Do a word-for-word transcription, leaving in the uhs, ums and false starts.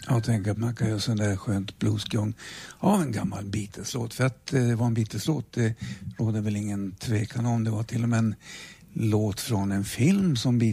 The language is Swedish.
Jag tänker att man kan göra sån där skönt bluesgång av en gammal Beatles-låt. För att det var en Beatles-låt, det råder väl ingen tvekan om. Det var till och med en låt från en film som Beatles